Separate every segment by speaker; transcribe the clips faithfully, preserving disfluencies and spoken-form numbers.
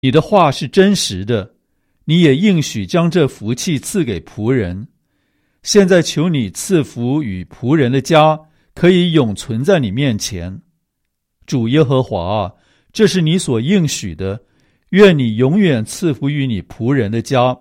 Speaker 1: 你的话是真实的，你也应许将这福气赐给仆人。现在求你赐福与仆人的家，可以永存在你面前。主耶和华啊，这是你所应许的，愿你永远赐福于你仆人的家。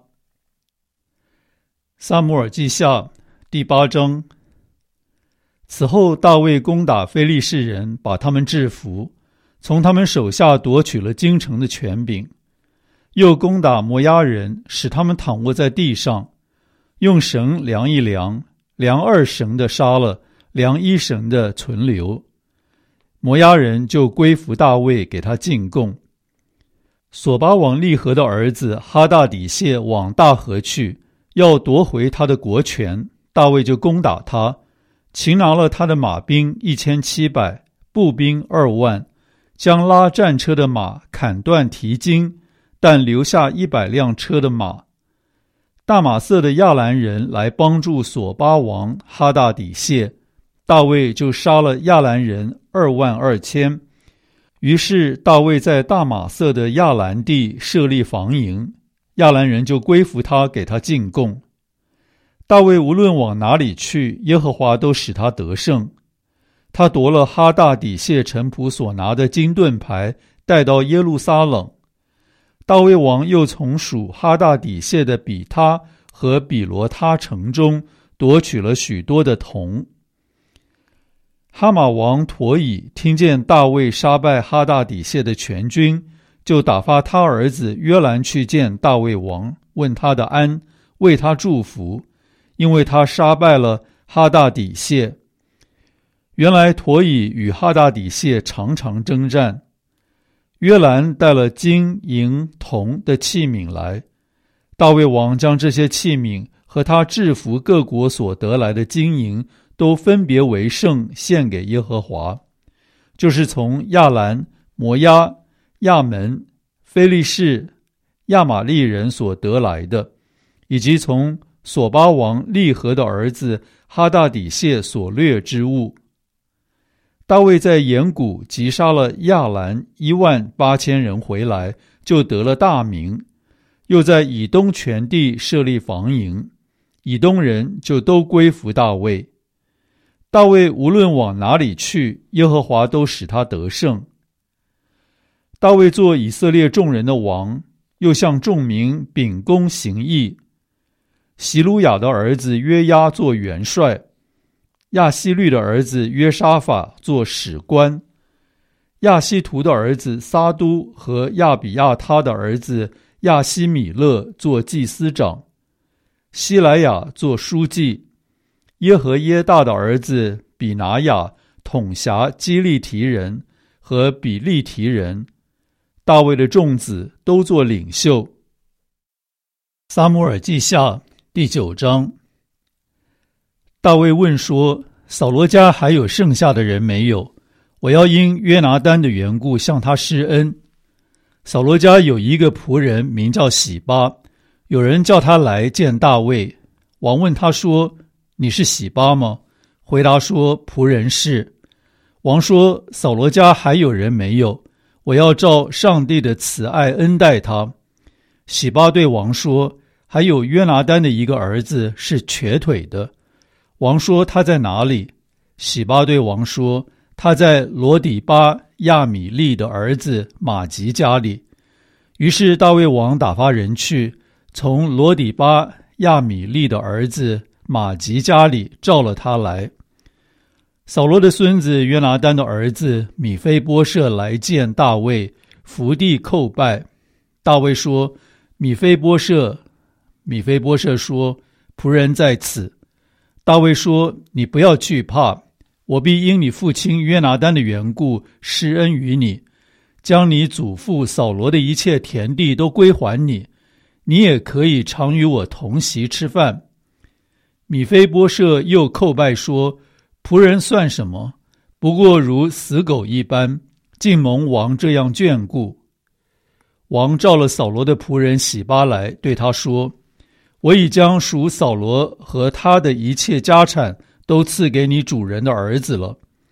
Speaker 1: 撒母耳记下第八章。此后大卫攻打非利士人，把他们制服，从他们手下夺取了京城的权柄，又攻打摩押人，使他们躺卧在地上，用绳量一量，量二绳的杀了，量一绳的存留。摩押人就归服大卫，给他进贡。索巴王利和的儿子哈大底谢往大河去，要夺回他的国权，大卫就攻打他，擒拿了他的马兵一千七百，步兵二万，将拉战车的马砍断蹄筋，但留下一百辆车的马。大马色的亚兰人来帮助索巴王哈大底谢，大卫就杀了亚兰人二万二千。于是大卫在大马色的亚兰地设立防营，亚兰人就归服他，给他进贡。大卫无论往哪里去，耶和华都使他得胜。他夺了哈大底谢臣仆所拿的金盾牌，带到耶路撒冷。大卫王又从属哈大底谢的比他和比罗他城中夺取了许多的铜。哈马王陀以听见大卫杀败哈大底谢的全军，就打发他儿子约兰去见大卫王，问他的安，为他祝福，因为他杀败了哈大底谢。原来陀以与哈大底谢常常征战。约兰带了金银铜的器皿来，大卫王将这些器皿和他制服各国所得来的金银都分别为圣，献给耶和华，就是从亚兰、摩押、亚门、非利士、亚玛利人所得来的，以及从索巴王利和的儿子哈大底谢所掠之物。大卫在盐谷击杀了亚兰一万八千人回来，就得了大名，又在以东全地设立防营，以东人就都归服大卫。大卫无论往哪里去，耶和华都使他得胜。大卫做以色列众人的王，又向众民秉公行义。希鲁雅的儿子约押做元帅，亚希律的儿子约沙法做史官，亚希图的儿子撒都和亚比亚他的儿子亚希米勒做祭司长，希莱亚做书记，耶和耶大的儿子比拿雅统辖基利提人和比利提人。大卫的众子都做领袖。撒母耳记下第九章。大卫问说，扫罗家还有剩下的人没有？我要因约拿单的缘故向他施恩。扫罗家有一个仆人名叫洗巴，有人叫他来见大卫。王问他说，你是洗巴吗？回答说，仆人是。王说，扫罗家还有人没有？我要照上帝的慈爱恩待他。洗巴对王说，还有约拿单的一个儿子是瘸腿的。王说，他在哪里？洗巴对王说，他在罗底巴亚米利的儿子马吉家里。于是大卫王打发人去，从罗底巴亚米利的儿子马吉家里召了他来。扫罗的孙子约拿单的儿子米非波设来见大卫，伏地叩拜。大卫说，米非波设。米非波设说，仆人在此。大卫说，你不要惧怕，我必因你父亲约拿单的缘故施恩于你，将你祖父扫罗的一切田地都归还你，你也可以常与我同席吃饭。米非波设又叩拜说，仆人算什么？不过如死狗一般，竟蒙王这样眷顾。王召了扫罗的仆人洗巴来，对他说，我已将属扫罗和他的一切家产都赐给你主人的儿子了。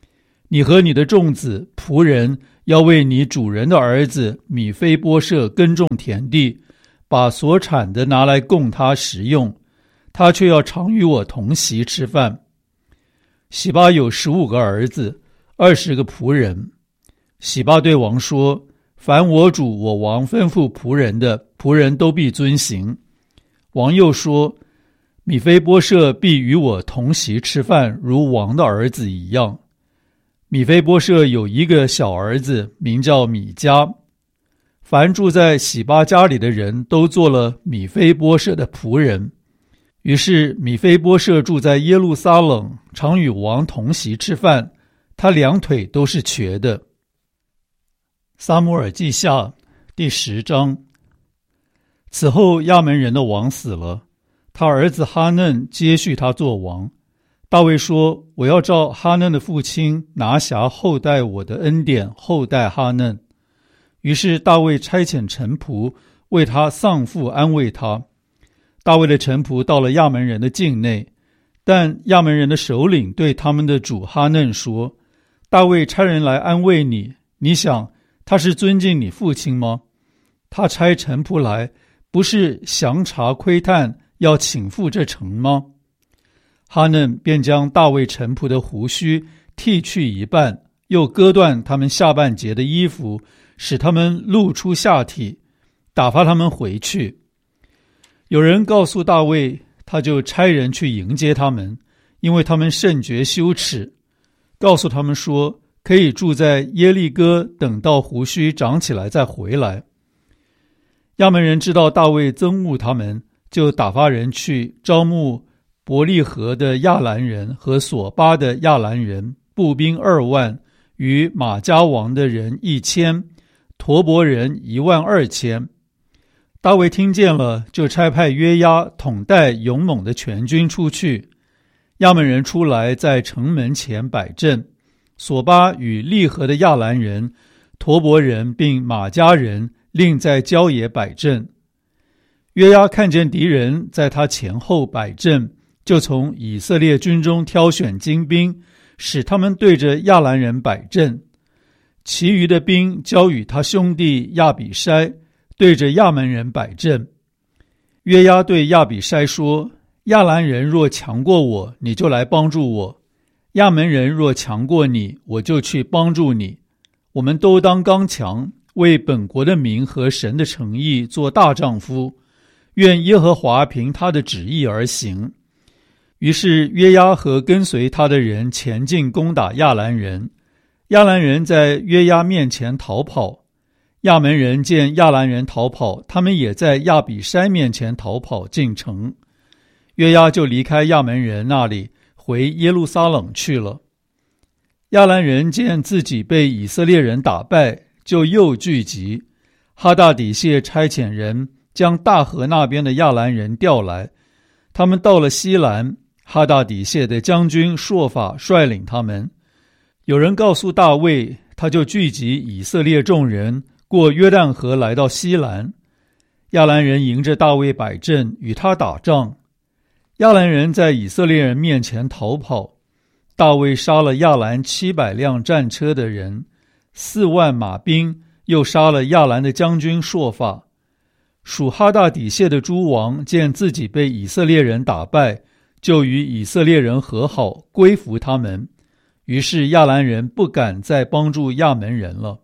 Speaker 1: 你和你的众子仆人要为你主人的儿子米非波设耕种田地，把所产的拿来供他食用，他却要常与我同席吃饭。洗巴有十五个儿子，二十个仆人。洗巴对王说：凡我主我王吩咐仆人的，仆人都必遵行。王又说：米非波设必与我同席吃饭，如王的儿子一样。米非波设有一个小儿子，名叫米迦。凡住在洗巴家里的人都做了米非波设的仆人。于是米非波设住在耶路撒冷，常与王同席吃饭，他两腿都是瘸的。撒母耳记下第十章。此后亚门人的王死了，他儿子哈嫩接续他做王。大卫说：我要照哈嫩的父亲拿辖后代我的恩典，后代哈嫩。于是大卫差遣臣仆为他丧父安慰他。大卫的臣仆到了亚门人的境内，但亚门人的首领对他们的主哈嫩说：大卫差人来安慰你，你想他是尊敬你父亲吗？他差臣仆来，不是详查窥探，要请赴这城吗？哈嫩便将大卫臣仆的胡须剃去一半，又割断他们下半截的衣服，使他们露出下体，打发他们回去。有人告诉大卫，他就差人去迎接他们，因为他们甚觉羞耻，告诉他们说，可以住在耶利哥，等到胡须长起来再回来。亚门人知道大卫憎恶他们，就打发人去招募伯利河的亚兰人和索巴的亚兰人，步兵二万，与马加王的人一千，陀伯人一万二千。大卫听见了，就差派约押统带勇猛的全军出去。亚门人出来，在城门前摆阵。索巴与利河的亚兰人、陀伯人并马加人另在郊野摆阵。约押看见敌人在他前后摆阵，就从以色列军中挑选精兵，使他们对着亚兰人摆阵。其余的兵交与他兄弟亚比筛，对着亚门人摆阵。约押对亚比筛说：亚兰人若强过我，你就来帮助我；亚门人若强过你，我就去帮助你。我们都当刚强，为本国的民和神的诚意做大丈夫。愿耶和华凭他的旨意而行。于是约押和跟随他的人前进攻打亚兰人。亚兰人在约押面前逃跑。亚门人见亚兰人逃跑，他们也在亚比筛面前逃跑进城。约押就离开亚门人那里，回耶路撒冷去了。亚兰人见自己被以色列人打败，就又聚集。哈大底谢差遣人将大河那边的亚兰人调来，他们到了西兰，哈大底谢的将军朔法率领他们。有人告诉大卫，他就聚集以色列众人，过约旦河来到西兰。亚兰人迎着大卫摆阵，与他打仗。亚兰人在以色列人面前逃跑。大卫杀了亚兰七百辆战车的人，四万马兵，又杀了亚兰的将军朔法。属哈大底谢的诸王见自己被以色列人打败，就与以色列人和好，归服他们。于是亚兰人不敢再帮助亚门人了。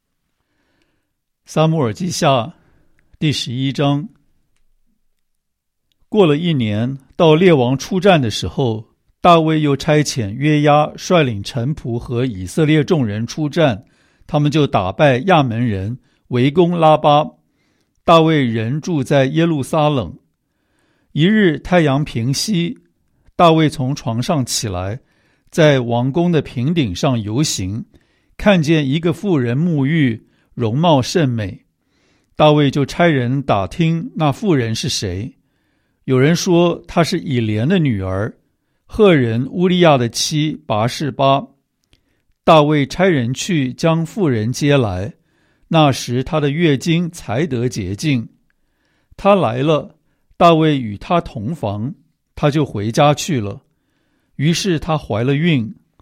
Speaker 1: 撒母耳记下第十一章。过了一年，到列王出战的时候，大卫又差遣约押率领臣仆和以色列众人出战，他们就打败亚门人，围攻拉巴。大卫仍住在耶路撒冷。一日太阳平西，大卫从床上起来，在王宫的平顶上游行，看见一个妇人沐浴，容貌甚美。大卫就差人打听那妇人是谁。有人说她是以莲的女儿，赫人乌利亚的妻拔示巴。大卫差人去将妇人接来，那时他的月经才得洁净。他来了，大卫与他同房，他就回家去了。于是他怀了孕，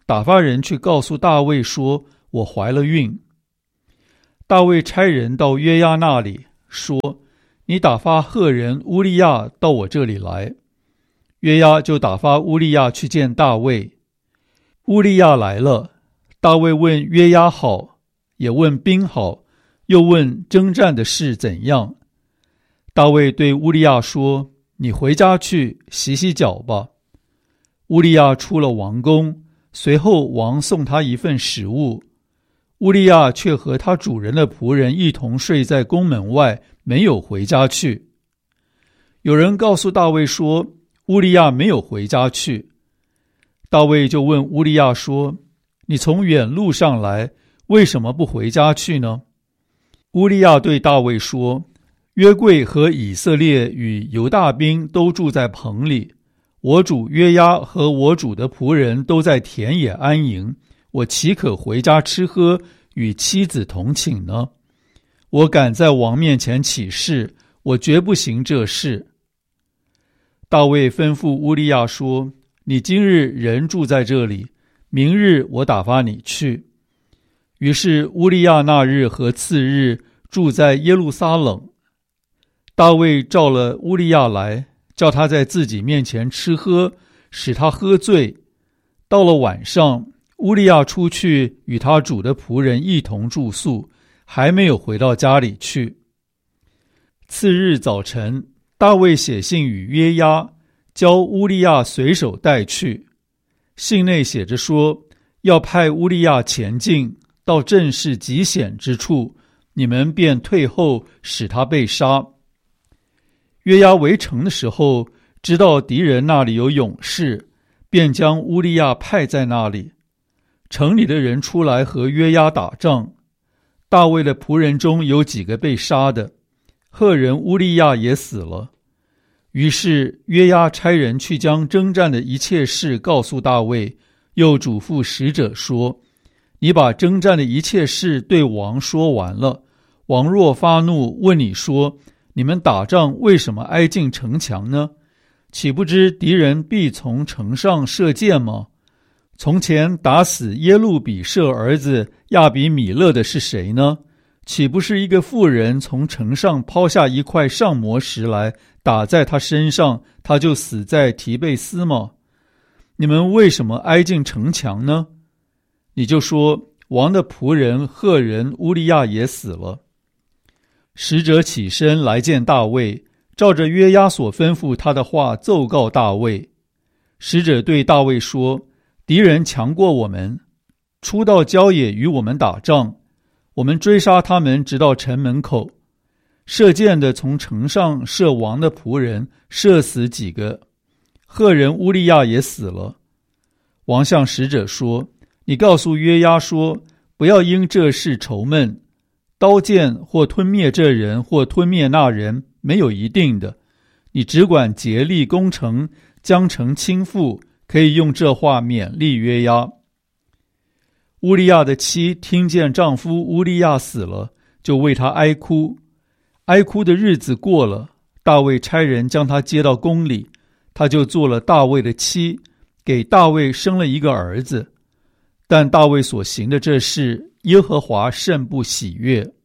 Speaker 1: 打发人去告诉大卫说，我怀了孕。大卫差人到约押那里说，你打发赫人乌利亚到我这里来。约押就打发乌利亚去见大卫。乌利亚来了，大卫问约押好，也问兵好，又问征战的事怎样。大卫对乌利亚说，你回家去洗洗脚吧。乌利亚出了王宫，随后王送他一份食物。乌利亚却和他主人的仆人一同睡在宫门外，没有回家去。有人告诉大卫说，乌利亚没有回家去。大卫就问乌利亚说，你从远路上来，为什么不回家去呢？乌利亚对大卫说，约柜和以色列与犹大兵都住在棚里，我主约押和我主的仆人都在田野安营，我岂可回家吃喝，与妻子同寝呢？我敢在王面前起誓，我绝不行这事。大卫吩咐乌利亚说，你今日人住在这里，明日我打发你去。于是乌利亚那日和次日住在耶路撒冷。大卫召了乌利亚来，叫他在自己面前吃喝，使他喝醉。到了晚上，乌利亚出去与他主的仆人一同住宿，还没有回到家里去。次日早晨，大卫写信与约押，教乌利亚随手带去。信内写着说，要派乌利亚前进，到阵势极险之处，你们便退后，使他被杀。约押围城的时候，知道敌人那里有勇士，便将乌利亚派在那里。城里的人出来和约押打仗，大卫的仆人中有几个被杀的，赫人乌利亚也死了。于是约押差人去将征战的一切事告诉大卫，又嘱咐使者说，你把征战的一切事对王说完了，王若发怒问你说，你们打仗为什么挨近城墙呢？岂不知敌人必从城上射箭吗？从前打死耶路比舍儿子亚比米勒的是谁呢？岂不是一个妇人从城上抛下一块上磨石来，打在他身上，他就死在提贝斯吗？你们为什么挨近城墙呢？你就说，王的仆人赫人乌利亚也死了。使者起身来见大卫，照着约押所吩咐他的话奏告大卫。使者对大卫说，敌人强过我们，出到郊野与我们打仗，我们追杀他们直到城门口。射箭的从城上射王的仆人，射死几个，赫人乌利亚也死了。王向使者说，你告诉约押说，不要因这事愁闷，刀剑或吞灭这人或吞灭那人没有一定的，你只管竭力攻城，将城倾覆，可以用这话勉励约押。乌利亚的妻听见丈夫乌利亚死了，就为他哀哭。哀哭的日子过了，大卫差人将他接到宫里，他就做了大卫的妻，给大卫生了一个儿子。但大卫所行的这事，耶和华甚不喜悦。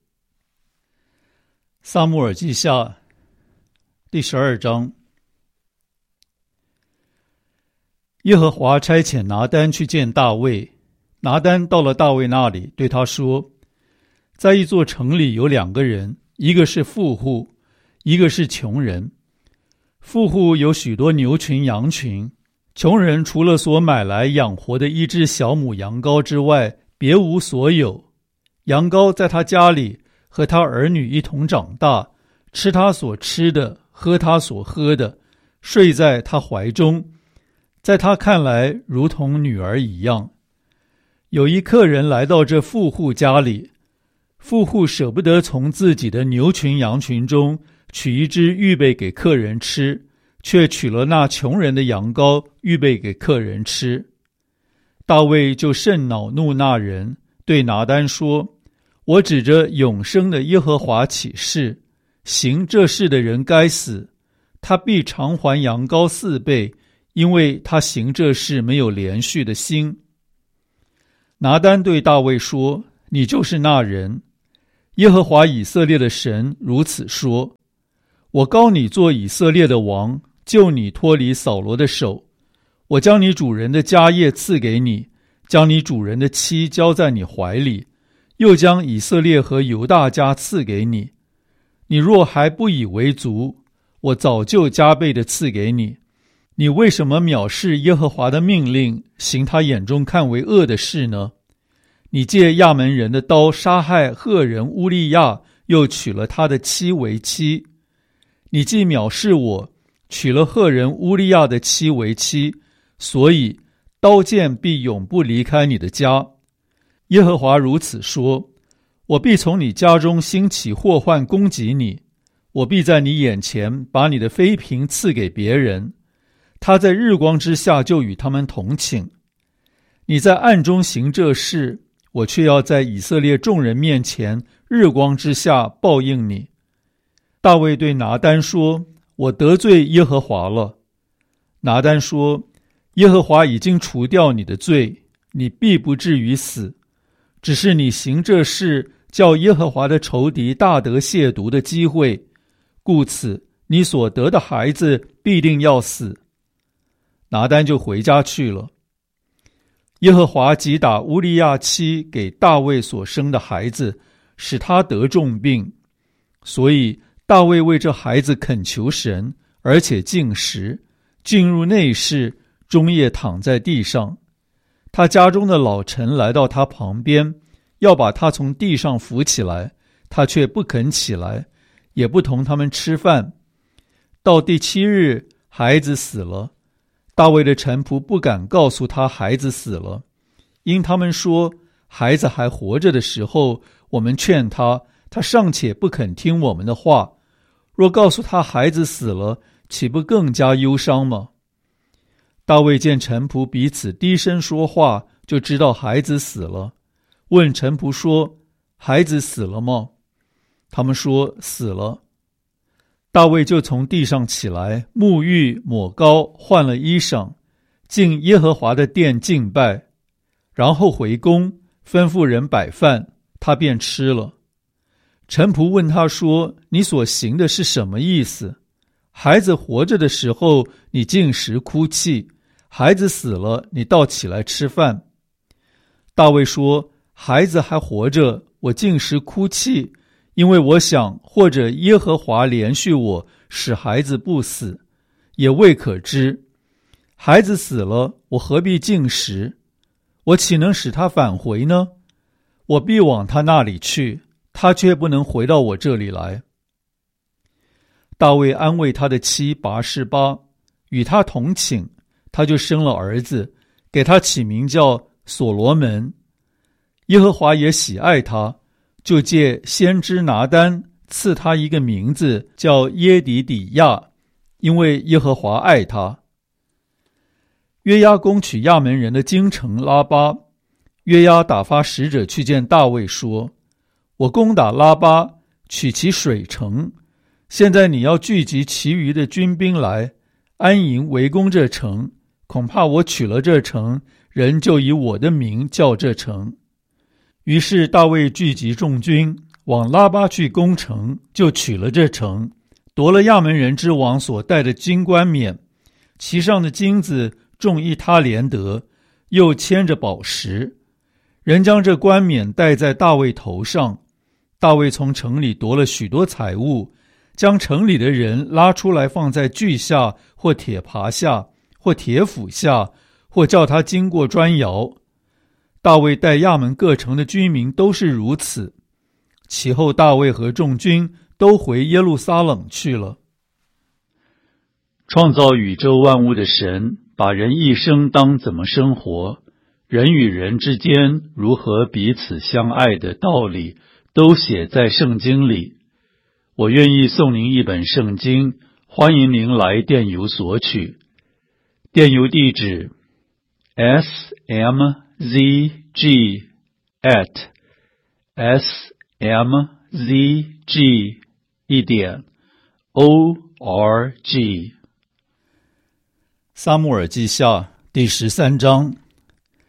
Speaker 1: 撒母耳记下第十二章。耶和华差遣拿单去见大卫，拿单到了大卫那里，对他说，在一座城里有两个人，一个是富户，一个是穷人。富户有许多牛群羊群，穷人除了所买来养活的一只小母羊羔之外，别无所有。羊羔在他家里和他儿女一同长大，吃他所吃的，喝他所喝的，睡在他怀中，在他看来如同女儿一样。有一客人来到这富户家里，富户舍不得从自己的牛群羊群中取一只预备给客人吃，却取了那穷人的羊羔预备给客人吃。大卫就甚恼怒那人，对拿单说，我指着永生的耶和华起誓，行这事的人该死，他必偿还羊羔四倍，因为他行这事没有连续的心。 拿单对大卫说：你就是那人。耶和华以色列的神如此说：我膏你做以色列的王，救你脱离扫罗的手。我将你主人的家业赐给你，将你主人的妻交在你怀里，又将以色列和犹大家赐给你。你若还不以为足，我早就加倍的赐给你。你为什么藐视耶和华的命令，行他眼中看为恶的事呢？你借亚门人的刀杀害赫人乌利亚，又娶了他的妻为妻。你既藐视我，娶了赫人乌利亚的妻为妻，所以刀剑必永不离开你的家。耶和华如此说：我必从你家中兴起祸患攻击你，我必在你眼前把你的妃嫔赐给别人，他在日光之下就与他们同寝。你在暗中行这事，我却要在以色列众人面前日光之下报应你。大卫对拿单说：我得罪耶和华了。拿单说：耶和华已经除掉你的罪，你必不至于死，只是你行这事，叫耶和华的仇敌大得亵渎的机会，故此你所得的孩子必定要死。拿单就回家去了。耶和华击打乌利亚妻给大卫所生的孩子，使他得重病，所以大卫为这孩子恳求神，而且禁食，进入内室，终夜躺在地上。他家中的老臣来到他旁边，要把他从地上扶起来，他却不肯起来，也不同他们吃饭。到第七日，孩子死了。大卫的臣仆不敢告诉他孩子死了，因他们说孩子还活着的时候，我们劝他，他尚且不肯听我们的话，若告诉他孩子死了，岂不更加忧伤吗？大卫见臣仆彼此低声说话，就知道孩子死了，问臣仆说：孩子死了吗？他们说死了。大卫就从地上起来，沐浴抹膏，换了衣裳，进耶和华的殿敬拜，然后回宫，吩咐人摆饭，他便吃了。臣仆问他说：你所行的是什么意思？孩子活着的时候，你禁食哭泣，孩子死了，你倒起来吃饭。大卫说：孩子还活着，我禁食哭泣，因为我想，或者耶和华怜恤我，使孩子不死，也未可知。孩子死了，我何必禁食？我岂能使他返回呢？我必往他那里去，他却不能回到我这里来。大卫安慰他的妻拔示巴，与他同寝，他就生了儿子，给他起名叫所罗门。耶和华也喜爱他，就借先知拿单赐他一个名字，叫耶底底亚，因为耶和华爱他。约押攻取亚门人的京城拉巴，约押打发使者去见大卫说：我攻打拉巴，取其水城，现在你要聚集其余的军兵来，安营围攻这城，恐怕我取了这城，人就以我的名叫这城。于是大卫聚集众军，往拉巴去攻城，就取了这城，夺了亚门人之王所带的金冠冕，其上的金子重一他连得，又牵着宝石。人将这冠冕戴在大卫头上。大卫从城里夺了许多财物，将城里的人拉出来，放在锯下，或铁耙下，或铁斧下，或叫他经过砖窑。大卫带亚门各城的居民都是如此。其后大卫和众军都回耶路撒冷去了。创造宇宙万物的神，把人一生当怎么生活，人与人之间如何彼此相爱的道理，都写在圣经里。我愿意送您一本圣经，欢迎您来电邮索取。电邮地址 s m z g at s m z g 一点 o r g。撒母耳记下第十三章。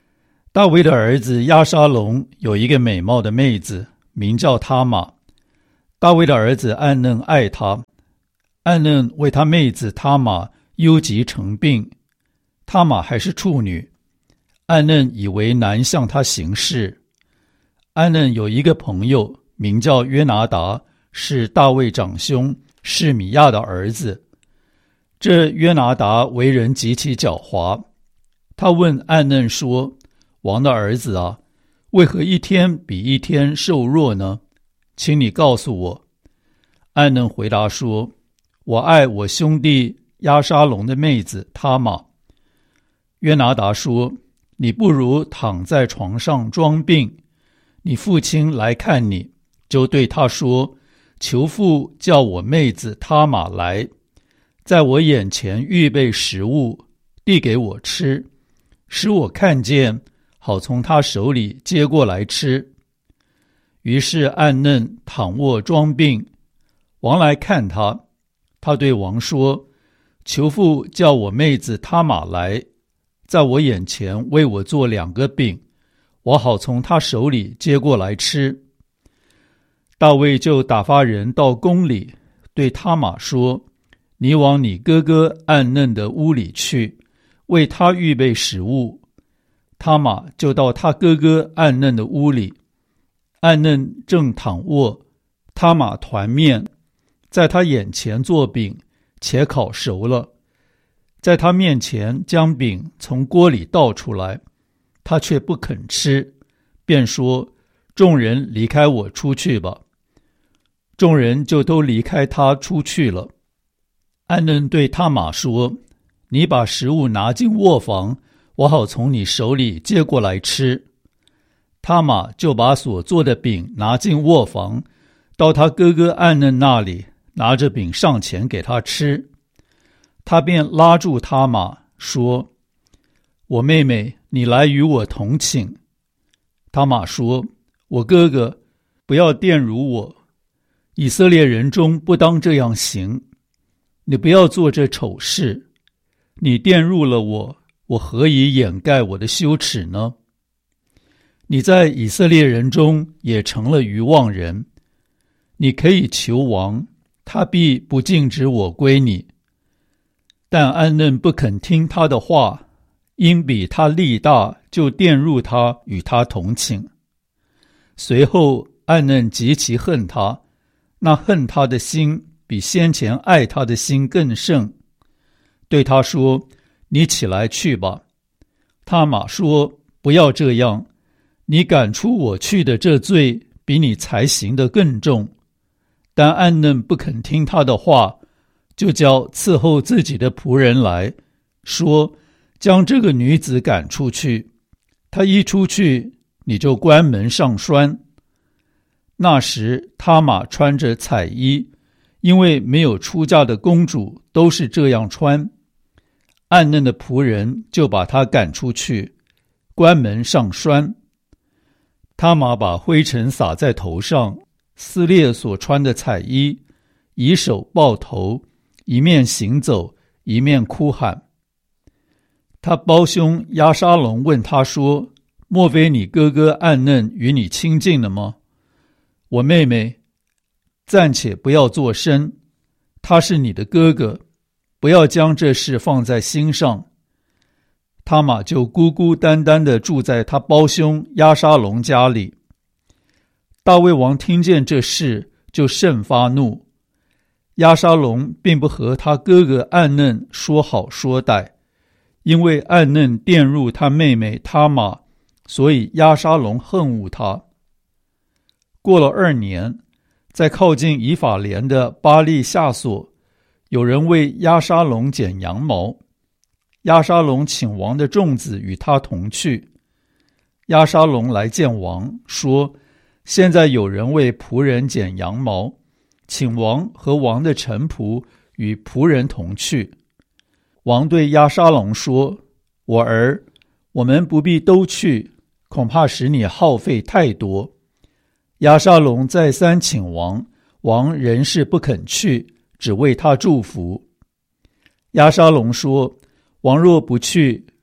Speaker 1: 大卫的儿子押沙龙有一个美貌的妹子，名叫他玛。大卫的儿子暗嫩爱她，暗嫩为他妹子他玛忧急成病。他玛还是处女，暗嫩以为难向他行事。暗嫩有一个朋友名叫约拿达，是大卫长兄示米亚的儿子。这约拿达为人极其狡猾，他问暗嫩说：王的儿子啊，为何一天比一天瘦弱呢？请你告诉我。暗嫩回答说：我爱我兄弟押沙龙的妹子他玛。约拿达说：你不如躺在床上装病，你父亲来看你，就对他说：求父叫我妹子他玛来，在我眼前预备食物，递给我吃，使我看见，好从他手里接过来吃。于是暗嫩躺卧装病，王来看他，他对王说：求父叫我妹子他玛来，在我眼前为我做两个饼，我好从他手里接过来吃。大卫就打发人到宫里，对他玛说：你往你哥哥暗嫩的屋里去，为他预备食物。他玛就到他哥哥暗嫩的屋里，暗嫩正躺卧，他玛团面，在他眼前做饼，且烤熟了，在他面前将饼从锅里倒出来，他却不肯吃，便说：众人离开我出去吧。众人就都离开他出去了。暗嫩对他玛说：你把食物拿进卧房，我好从你手里接过来吃。他玛就把所做的饼拿进卧房，到他哥哥暗嫩那里，拿着饼上前给他吃。他便拉住他玛说：我妹妹，你来与我同寝。他玛说：我哥哥，不要玷辱我，以色列人中不当这样行。你不要做这丑事，你玷辱了我，我何以掩盖我的羞耻呢？你在以色列人中也成了愚妄人，你可以求王，他必不禁止我归你。但暗嫩不肯听他的话，因比他力大，就玷辱他，与他同寝。随后暗嫩极其恨他，那恨他的心比先前爱他的心更甚，对他说：你起来去吧。他玛说：不要这样，你赶出我去的这罪比你才行的更重。但暗嫩不肯听他的话，就叫伺候自己的仆人来说：将这个女子赶出去，她一出去，你就关门上栓。那时他玛穿着彩衣，因为没有出嫁的公主都是这样穿。暗嫩的仆人就把她赶出去，关门上栓。他玛把灰尘撒在头上，撕裂所穿的彩衣，以手抱头，一面行走，一面哭喊。他胞兄押沙龙问他说：莫非你哥哥暗嫩与你亲近了吗？我妹妹，暂且不要作声，他是你的哥哥，不要将这事放在心上。他玛就孤孤单单地住在他胞兄押沙龙家里。大卫王听见这事，就甚发怒。押沙龙并不和他哥哥暗嫩说好说歹，因为暗嫩玷辱他妹妹他玛，所以押沙龙恨恶他。过了二年，在靠近以法莲的巴利夏所，有人为押沙龙剪羊毛。押沙龙请王的众子与他同去。押沙龙来见王，说：现在有人为仆人剪羊毛，请王和王的臣仆与仆人同去。王对押沙龙说：我儿，我们不必都去，恐怕使你耗费太多。押沙龙再三请王，王仍是不肯去，只为他祝福。押沙龙说：王若不去，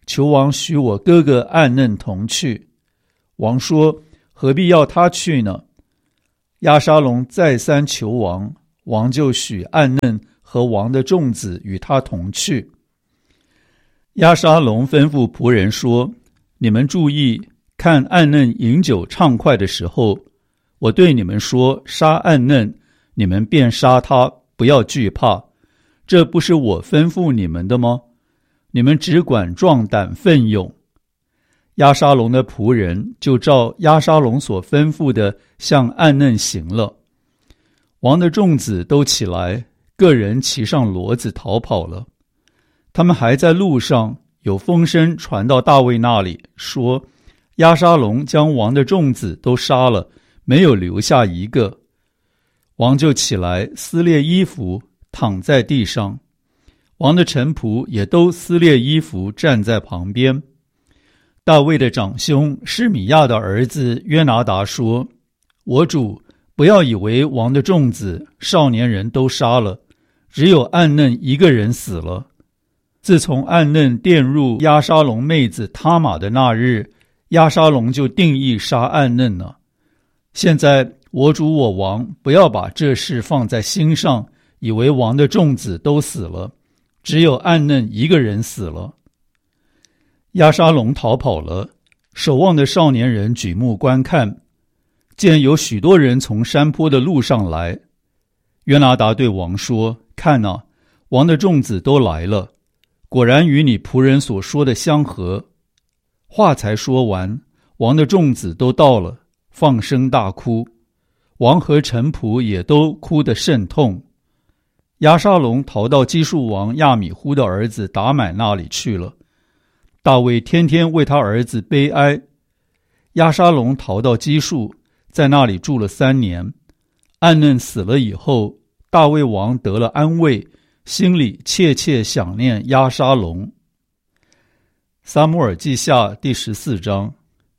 Speaker 1: 求王许我哥哥暗嫩同去。王说：何必要他去呢？押沙龙再三求王，王就许暗嫩和王的众子与他同去。押沙龙吩咐仆人说：你们注意，看暗嫩饮酒畅快的时候，我对你们说杀暗嫩，你们便杀他，不要惧怕。这不是我吩咐你们的吗？你们只管壮胆奋勇。押沙龙的仆人就照押沙龙所吩咐的向暗嫩行了。王的众子都起来，个人骑上骡子逃跑了。他们还在路上，有风声传到大卫那里，说押沙龙将王的众子都杀了，没有留下一个。王就起来撕裂衣服，躺在地上。王的臣仆也都撕裂衣服，站在旁边。大卫的长兄示米亚的儿子约拿达说：我主，不要以为王的众子少年人都杀了，只有暗嫩一个人死了。自从暗嫩玷入押沙龙妹子他玛的那日，押沙龙就定义杀暗嫩了。现在我主我王不要把这事放在心上，以为王的众子都死了，只有暗嫩一个人死了。押沙龙逃跑了，守望的少年人举目观看，见有许多人从山坡的路上来。约拿达对王说：看哪，王的众子都来了，果然与你仆人所说的相合。话才说完，王的众子都到了，放声大哭，王和臣仆也都哭得甚痛。押沙龙逃到基述王亚米忽的儿子达买那里去了。大卫天天为他儿子悲哀。押沙龙逃到基述，在那里住了三年。暗嫩死了以后，大卫王得了安慰，心里切切想念押沙龙。撒母耳记下第十四章。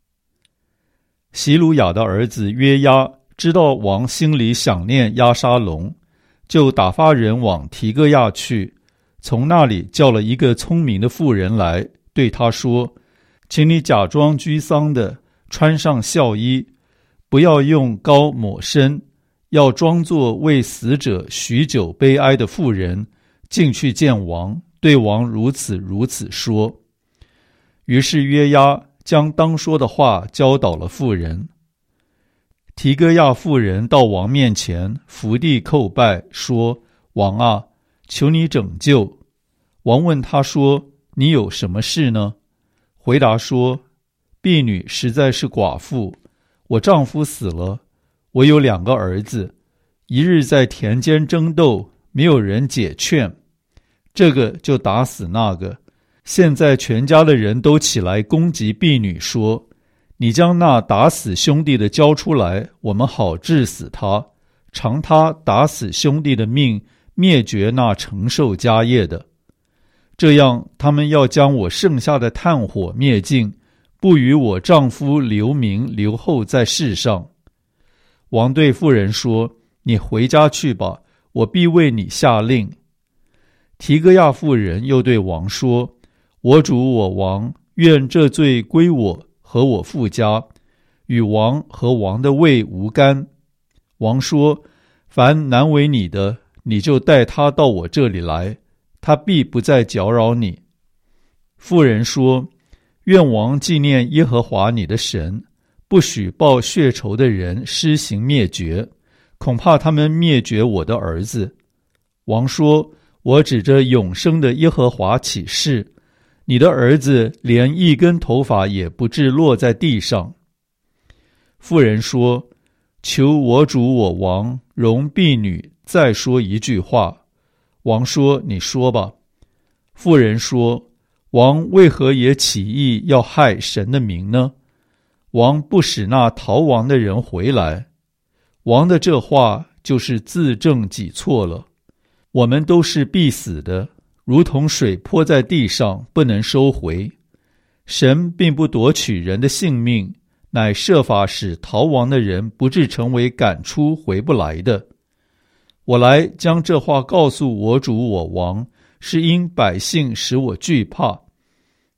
Speaker 1: 希鲁雅的儿子约押知道王心里想念押沙龙，就打发人往提哥亚去，从那里叫了一个聪明的妇人来，对他说：请你假装居丧的，穿上孝衣，不要用膏抹身，要装作为死者许久悲哀的妇人，进去见王，对王如此如此说。于是约押将当说的话教导了妇人。提哥亚妇人到王面前，伏地叩拜，说：王啊，求你拯救。王问他说：你有什么事呢？回答说：婢女实在是寡妇，我丈夫死了，我有两个儿子，一日在田间争斗，没有人解劝，这个就打死那个。现在全家的人都起来攻击婢女，说：你将那打死兄弟的交出来，我们好治死他，偿他打死兄弟的命，灭绝那承受家业的。这样他们要将我剩下的炭火灭尽，不与我丈夫留名留后在世上。王对妇人说：你回家去吧，我必为你下令。提哥亚妇人又对王说：我主我王，愿这罪归我和我父家，与王和王的位无干。王说：凡难为你的，你就带他到我这里来，他必不再搅扰你。妇人说：愿王纪念耶和华你的神，不许报血仇的人施行灭绝，恐怕他们灭绝我的儿子。王说：我指着永生的耶和华起誓，你的儿子连一根头发也不致落在地上。妇人说：求我主我王容婢女再说一句话。王说：你说吧。妇人说：王为何也起意要害神的名呢？王不使那逃亡的人回来。王的这话就是自证己错了。我们都是必死的，如同水泼在地上，不能收回。神并不夺取人的性命，乃设法使逃亡的人不致成为赶出回不来的。我来将这话告诉我主我王，是因百姓使我惧怕。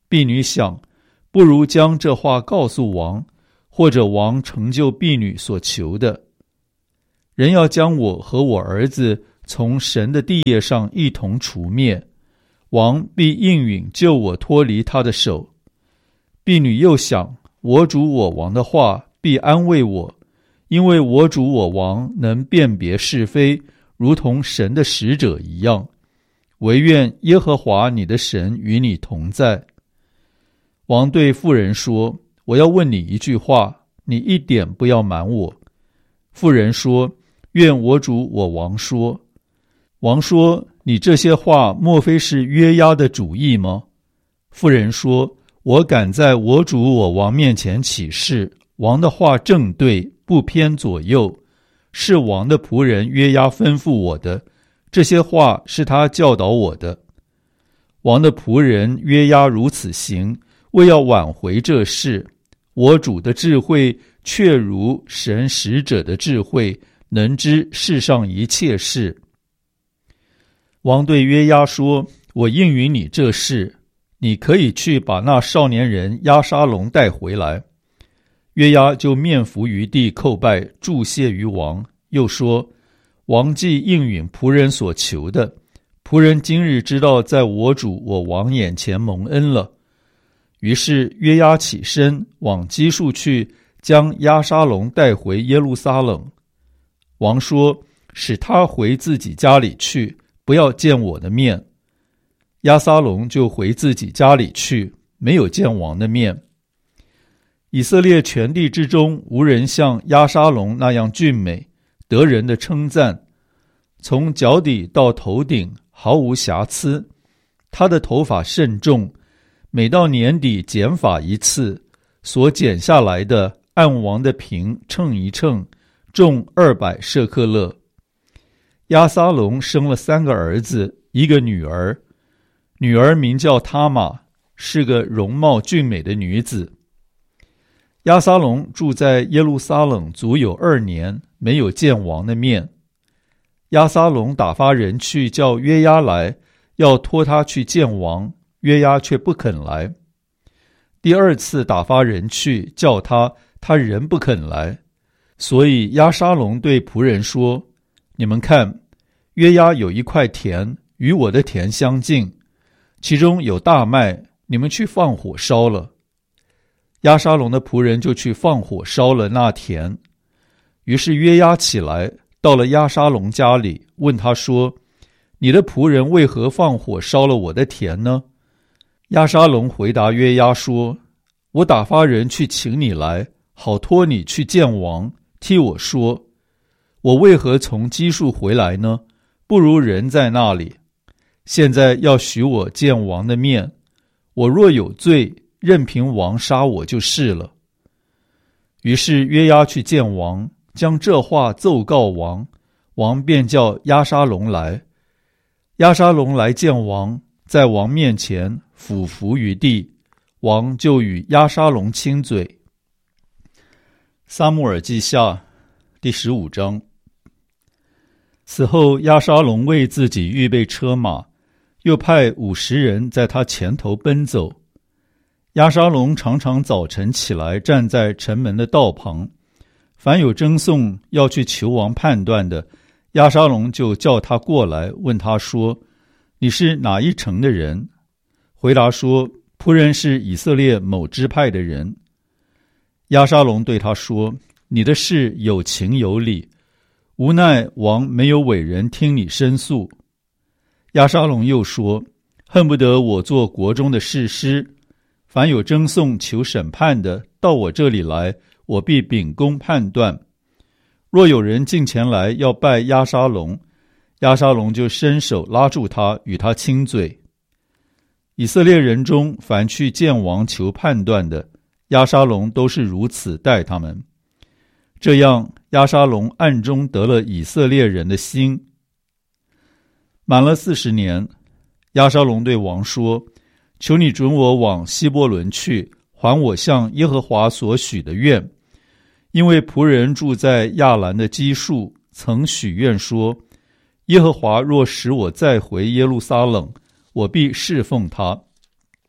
Speaker 1: 婢女想，不如将这话告诉王，或者王成就婢女所求的。人要将我和我儿子从神的地业上一同除灭，王必应允救我脱离他的手。婢女又想，我主我王的话必安慰我，因为我主我王能辨别是非，如同神的使者一样。惟愿耶和华你的神与你同在。王对妇人说，我要问你一句话，你一点不要瞒我。妇人说，愿我主我王说。王说，你这些话莫非是约押的主意吗？妇人说，我敢在我主我王面前起誓，王的话正对，不偏左右，是王的仆人约押吩咐我的，这些话是他教导我的。王的仆人约押如此行，为要挽回这事，我主的智慧确如神使者的智慧，能知世上一切事。王对约押说，我应允你这事，你可以去把那少年人押沙龙带回来。约押就面伏于地叩拜，祝谢于王，又说，王既应允仆人所求的，仆人今日知道在我主我王眼前蒙恩了。于是约押起身往基述去，将押沙龙带回耶路撒冷。王说，使他回自己家里去，不要见我的面。押沙龙就回自己家里去，没有见王的面。以色列全地之中，无人像押沙龙那样俊美，得人的称赞，从脚底到头顶毫无瑕疵。他的头发甚重，每到年底剪发一次，所剪下来的按王的平称一称，重二百舍克勒。押沙龙生了三个儿子，一个女儿，女儿名叫他玛，是个容貌俊美的女子。押沙龙住在耶路撒冷足有二年，没有见王的面。押沙龙打发人去叫约押来，要托他去见王，约押却不肯来。第二次打发人去叫他，他仍不肯来。所以押沙龙对仆人说，你们看，约押有一块田，与我的田相近，其中有大麦，你们去放火烧了。押沙龙的仆人就去放火烧了那田。于是约押起来，到了押沙龙家里，问他说，你的仆人为何放火烧了我的田呢？押沙龙回答约押说，我打发人去请你来，好托你去见王，替我说，我为何从基述回来呢？不如人在那里。现在要许我见王的面，我若有罪，任凭王杀我就是了。于是约押去见王，将这话奏告王，王便叫押沙龙来。押沙龙来见王，在王面前俯伏于地，王就与押沙龙亲嘴。撒母耳记下第十五章。此后押沙龙为自己预备车马，又派五十人在他前头奔走。押沙龙常常早晨起来，站在城门的道旁，凡有争讼要去求王判断的，押沙龙就叫他过来，问他说，你是哪一城的人？回答说，仆人是以色列某支派的人。押沙龙对他说，你的事有情有理，无奈王没有委人听你申诉。押沙龙又说，恨不得我做国中的士师，凡有争讼求审判的，到我这里来，我必秉公判断。若有人进前来要拜押沙龙，押沙龙就伸手拉住他，与他亲嘴。以色列人中凡去见王求判断的，押沙龙都是如此待他们。这样押沙龙暗中得了以色列人的心。满了四十年，押沙龙对王说，求你准我往希伯伦去，还我向耶和华所许的愿，因为仆人住在亚兰的基述，曾许愿说，耶和华若使我再回耶路撒冷，我必侍奉他。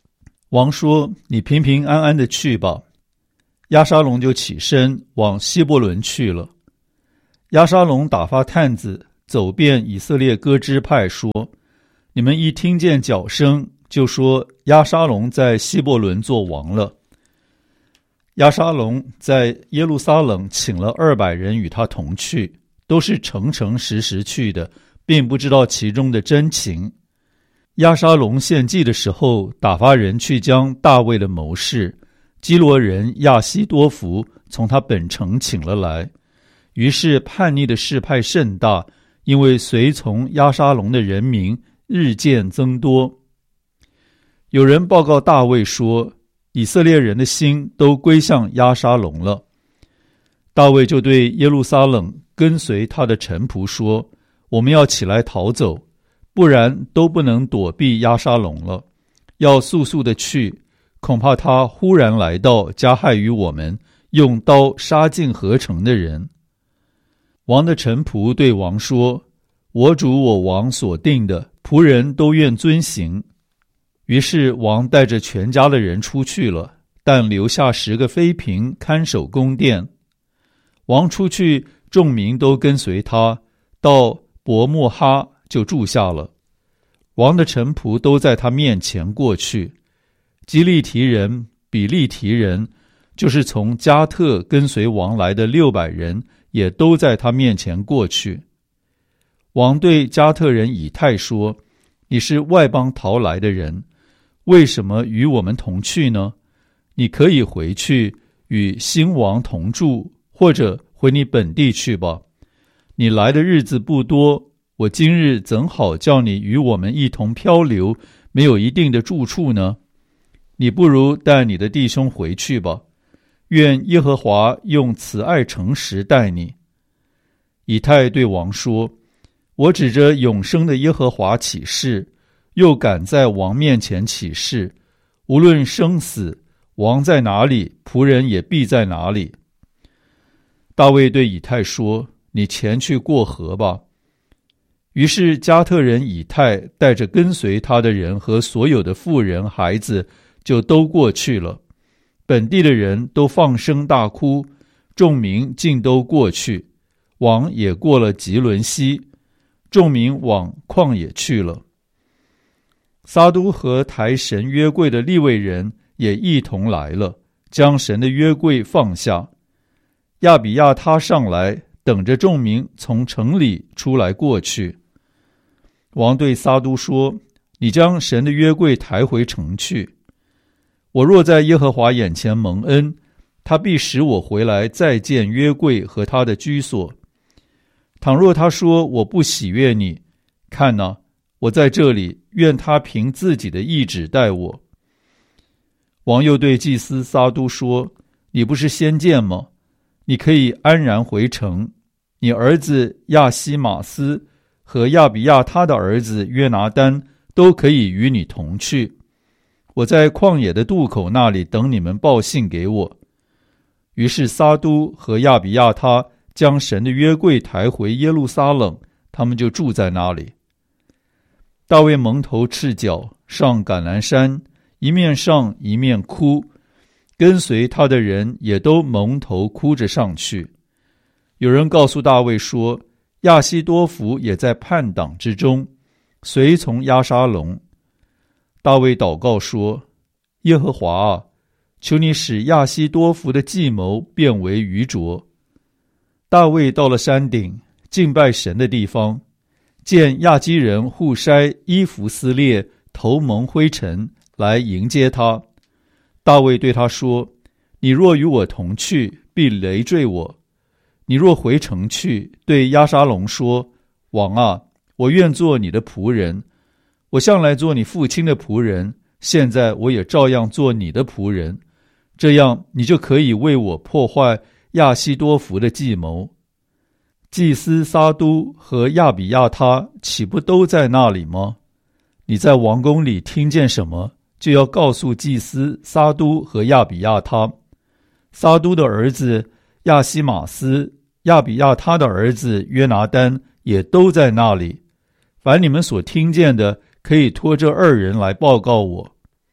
Speaker 1: 王说：你平平安安的去吧。押沙龙就起身往希伯伦去了。押沙龙打发探子走遍以色列各支派，说：你们一听见角声，就说押沙龙在希伯伦做王了。押沙龙在耶路撒冷请了二百人与他同去，都是诚诚实实去的，并不知道其中的真情。押沙龙献祭的时候，打发人去将大卫的谋士基罗人亚希多弗从他本城请了来。于是叛逆的事派甚大，因为随从押沙龙的人民日渐增多。有人报告大卫说，以色列人的心都归向押沙龙了。大卫就对耶路撒冷跟随他的臣仆说：我们要起来逃走，不然都不能躲避押沙龙了。要速速的去，恐怕他忽然来到，加害于我们，用刀杀尽合城的人。王的臣仆对王说：我主我王所定的，仆人都愿遵行。于是王带着全家的人出去了，但留下十个妃嫔看守宫殿。王出去，众民都跟随他，到伯莫哈就住下了。王的臣仆都在他面前过去。基利提人、比利提人，就是从加特跟随王来的六百人，也都在他面前过去。王对加特人以太说：你是外邦逃来的人，为什么与我们同去呢？你可以回去与新王同住，或者回你本地去吧。你来的日子不多，我今日怎好叫你与我们一同漂流，没有一定的住处呢？你不如带你的弟兄回去吧，愿耶和华用慈爱诚实待你。以太对王说：我指着永生的耶和华起誓，又敢在王面前起誓，无论生死，王在哪里，仆人也必在哪里。大卫对以太说：你前去过河吧。于是加特人以太带着跟随他的人和所有的妇人孩子，就都过去了。本地的人都放声大哭，众民尽都过去。王也过了吉伦西，众民往旷野去了。撒都和抬神约柜的利未人也一同来了，将神的约柜放下。亚比亚他上来，等着众民从城里出来过去。王对撒都说：你将神的约柜抬回城去。我若在耶和华眼前蒙恩，他必使我回来再见约柜和他的居所。倘若他说我不喜悦你，看哪，我在这里，愿他凭自己的意志待我。王又对祭司撒都说：你不是先见吗？你可以安然回城，你儿子亚西马斯和亚比亚他的儿子约拿单都可以与你同去。我在旷野的渡口那里等你们报信给我。于是撒都和亚比亚他将神的约柜抬回耶路撒冷，他们就住在那里。大卫蒙头赤脚上橄榄山，一面上一面哭，跟随他的人也都蒙头哭着上去。有人告诉大卫说，亚希多弗也在叛党之中，随从押沙龙。大卫祷告说：耶和华啊，求你使亚希多弗的计谋变为愚拙。大卫到了山顶，敬拜神的地方，见亚基人户筛衣服撕裂，头蒙灰尘，来迎接他。大卫对他说：你若与我同去，必累赘我。你若回城去，对押沙龙说：王啊，我愿做你的仆人，我向来做你父亲的仆人，现在我也照样做你的仆人，这样你就可以为我破坏亚希多弗的计谋。祭司撒都和亚比亚他岂不都在那里吗？你在王宫里听见什么，就要告诉祭司撒都和亚比亚他。撒都的儿子亚西马斯、亚比亚他的儿子约拿单也都在那里。凡你们所听见的，可以托这二人来报告我。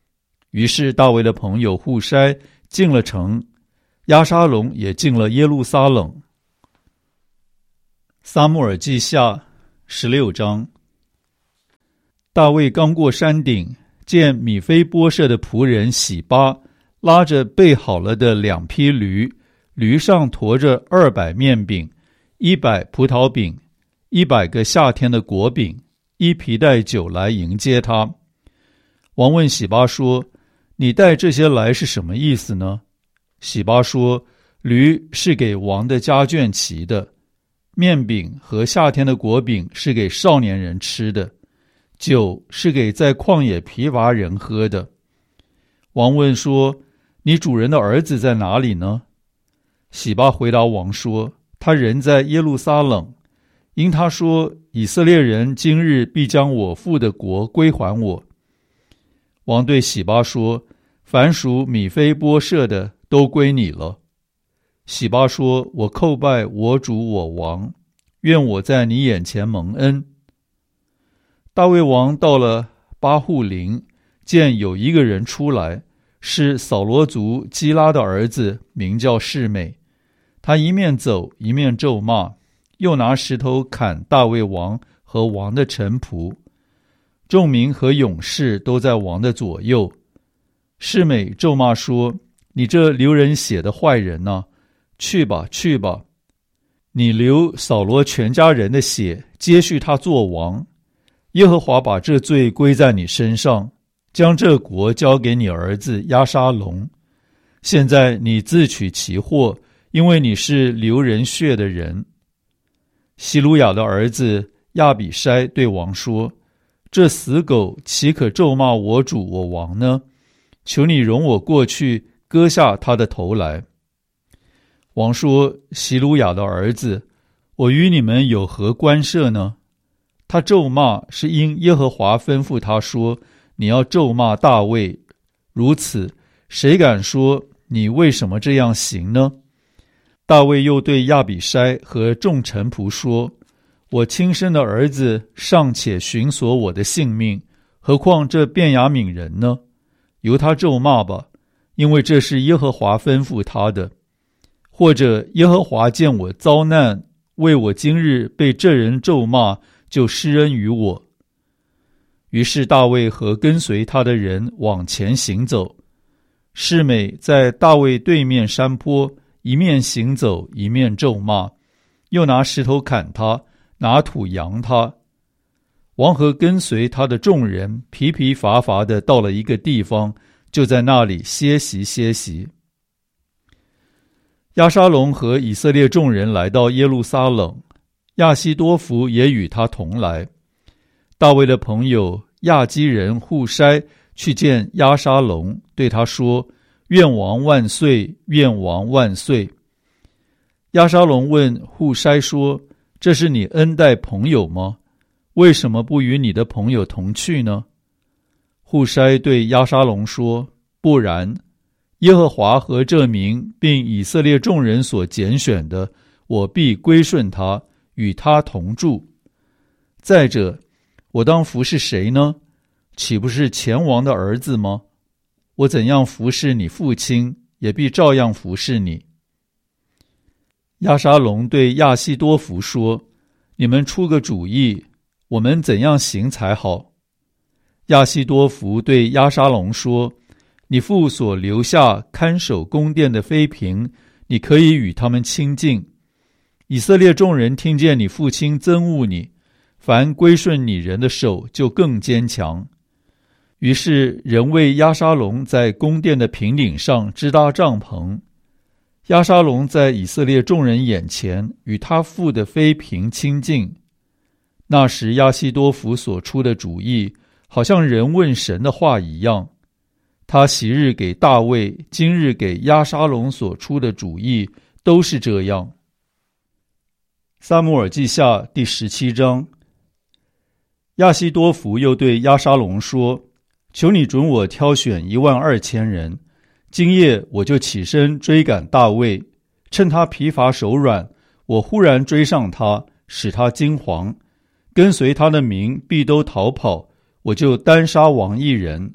Speaker 1: 于是大卫的朋友户筛进了城，押沙龙也进了耶路撒冷。撒母耳记下十六章。大卫刚过山顶，见米非波设的仆人洗巴拉着备好了的两匹驴，驴上驮着二百面饼，一百葡萄饼，一百个夏天的果饼，一皮带酒来迎接他。王问洗巴说：你带这些来是什么意思呢？洗巴说：驴是给王的家眷骑的，面饼和夏天的果饼是给少年人吃的，酒是给在旷野疲乏人喝的。王问说：你主人的儿子在哪里呢？洗巴回答王说：他人在耶路撒冷，因他说以色列人今日必将我父的国归还我。王对洗巴说：凡属米非波设的都归你了。洗巴说：我叩拜我主我王，愿我在你眼前蒙恩。大卫王到了巴户林，见有一个人出来，是扫罗族基拉的儿子，名叫示每。他一面走一面咒骂，又拿石头砍大卫王和王的臣仆。众民和勇士都在王的左右。示每咒骂说：你这流人血的坏人啊，去吧去吧，你流扫罗全家人的血，接续他做王。耶和华把这罪归在你身上，将这国交给你儿子押沙龙。现在你自取其祸，因为你是流人血的人。希鲁雅的儿子亚比筛对王说：这死狗岂可咒骂我主我王呢？求你容我过去割下他的头来。王说：希鲁雅的儿子，我与你们有何关涉呢？他咒骂是因耶和华吩咐他说：你要咒骂大卫，如此谁敢说你为什么这样行呢？大卫又对亚比筛和众臣仆说：我亲生的儿子尚且寻索我的性命，何况这便雅悯人呢？由他咒骂吧，因为这是耶和华吩咐他的。或者耶和华见我遭难，为我今日被这人咒骂，就施恩于我。于是大卫和跟随他的人往前行走。示每在大卫对面山坡，一面行走一面咒骂，又拿石头砍他，拿土扬他。王和跟随他的众人疲疲乏乏地到了一个地方，就在那里歇息歇息。押沙龙和以色列众人来到耶路撒冷，亚希多弗也与他同来。大卫的朋友亚基人户筛去见押沙龙，对他说：愿王万岁，愿王万岁。押沙龙问户筛说：这是你恩待朋友吗？为什么不与你的朋友同去呢？户筛对押沙龙说：不然，耶和华和这民并以色列众人所拣选的，我必归顺他，与他同住。再者，我当服侍谁呢？岂不是前王的儿子吗？我怎样服侍你父亲，也必照样服侍你。押沙龙对亚希多弗说：你们出个主意，我们怎样行才好？亚希多弗对押沙龙说：你父所留下看守宫殿的妃嫔，你可以与他们亲近。以色列众人听见你父亲憎恶你，凡归顺你人的手就更坚强。于是人为押沙龙在宫殿的平顶上支搭帐篷。押沙龙在以色列众人眼前与他父的妃嫔亲近。那时亚希多弗所出的主意，好像人问神的话一样。他昔日给大卫，今日给押沙龙所出的主意，都是这样。撒母耳记下第十七章。亚希多弗又对押沙龙说：求你准我挑选一万二千人，今夜我就起身追赶大卫，趁他疲乏手软，我忽然追上他，使他惊惶，跟随他的民必都逃跑，我就单杀王一人，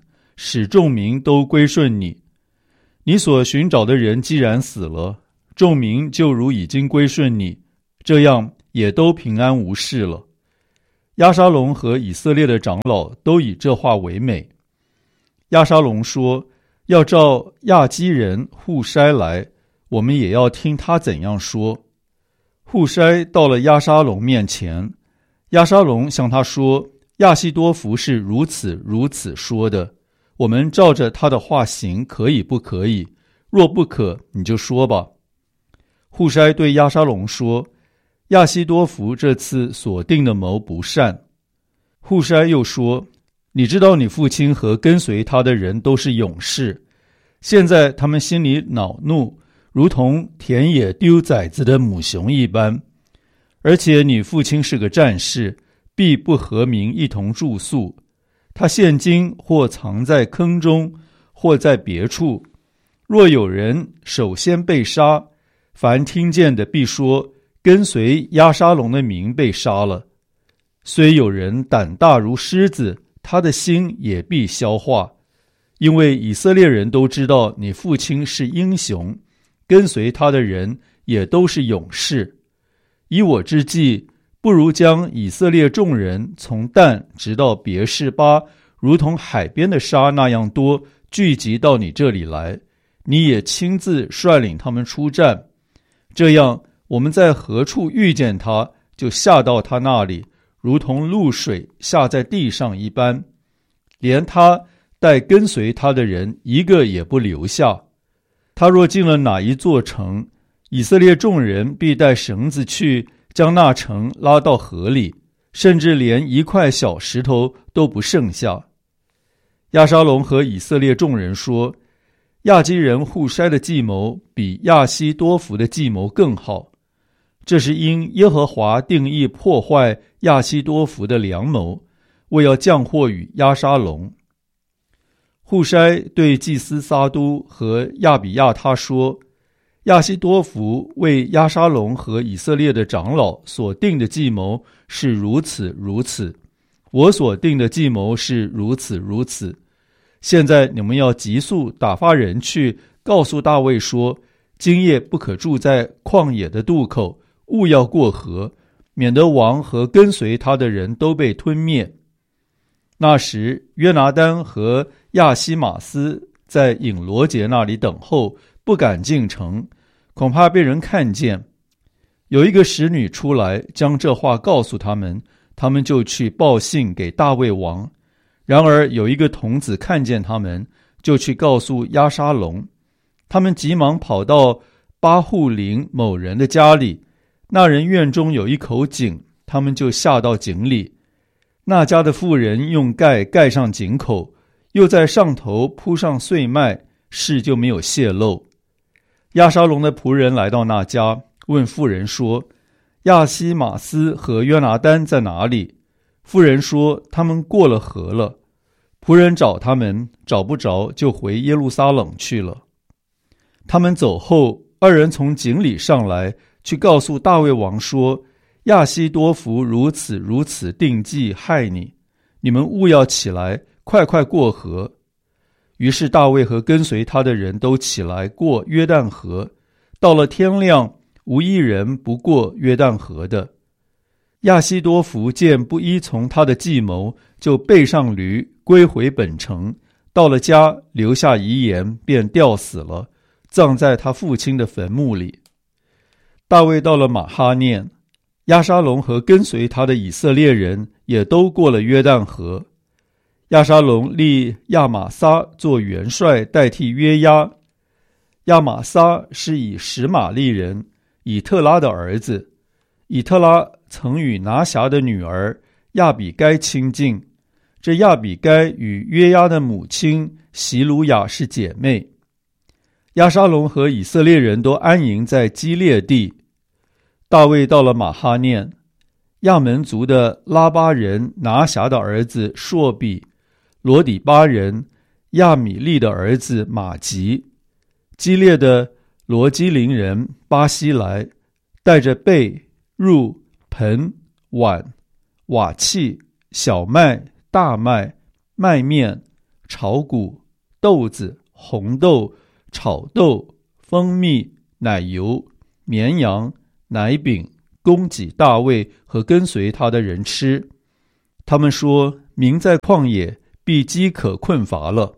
Speaker 1: 使众民都归顺你。你所寻找的人既然死了，众民就如已经归顺你，这样也都平安无事了。押沙龙和以色列的长老都以这话为美。押沙龙说，要召亚基人户筛来，我们也要听他怎样说。户筛到了押沙龙面前，押沙龙向他说，亚希多弗是如此如此说的，我们照着他的话行，可以不可以？若不可，你就说吧。户筛对押沙龙说，亚希多弗这次所定的谋不善。户筛又说，你知道你父亲和跟随他的人都是勇士，现在他们心里恼怒，如同田野丢崽子的母熊一般。而且你父亲是个战士，必不和民一同住宿。他现今或藏在坑中，或在别处。若有人首先被杀，凡听见的必说，跟随押沙龙的民被杀了。虽有人胆大如狮子，他的心也必消化，因为以色列人都知道你父亲是英雄，跟随他的人也都是勇士。以我之计，不如将以色列众人从但直到别是巴，如同海边的沙那样多，聚集到你这里来，你也亲自率领他们出战。这样，我们在何处遇见他，就下到他那里，如同露水下在地上一般，连他带跟随他的人一个也不留下。他若进了哪一座城，以色列众人必带绳子去，将那城拉到河里，甚至连一块小石头都不剩下。押沙龙和以色列众人说，亚基人户筛的计谋比亚希多弗的计谋更好，这是因耶和华定义破坏亚希多弗的良谋，为要降祸与押沙龙。户筛对祭司撒都和亚比亚他说，亚希多弗为押沙龙和以色列的长老所定的计谋是如此如此，我所定的计谋是如此如此。现在你们要急速打发人去告诉大卫说，今夜不可住在旷野的渡口，勿要过河，免得王和跟随他的人都被吞灭。那时约拿单和亚西马斯在隐罗节那里等候，不敢进城，恐怕被人看见。有一个使女出来，将这话告诉他们，他们就去报信给大卫王。然而有一个童子看见他们，就去告诉押沙龙。他们急忙跑到巴户林某人的家里，那人院中有一口井，他们就下到井里。那家的妇人用盖盖上井口，又在上头铺上碎麦，事就没有泄露。押沙龙的仆人来到那家，问妇人说，亚西马斯和约拿单在哪里？妇人说，他们过了河了。仆人找他们，找不着，就回耶路撒冷去了。他们走后，二人从井里上来，去告诉大卫王说，亚希多弗如此如此定计害你，你们务要起来，快快过河。于是大卫和跟随他的人都起来过约旦河，到了天亮，无一人不过约旦河的。亚希多弗见不依从他的计谋，就背上驴归回本城，到了家留下遗言，便吊死了，葬在他父亲的坟墓里。大卫到了马哈念，押沙龙和跟随他的以色列人也都过了约旦河。押沙龙立亚玛撒做元帅，代替约押。亚玛撒是以实玛利人以特拉的儿子，以特拉曾与拿辖的女儿亚比该亲近，这亚比该与约押的母亲席鲁雅是姐妹。押沙龙和以色列人都安营在基列地。大卫到了马哈念，亚门族的拉巴人拿辖的儿子朔比，罗底巴人亚米利的儿子马吉，基列的罗基林人巴西来，带着被、褥、盆、碗、瓦器、小麦、大麦、麦面、 炒谷、豆子、红豆、炒豆、蜂蜜、奶油、绵羊、奶饼，供给大卫和跟随他的人吃。他们说，民在旷野必饥渴困乏了。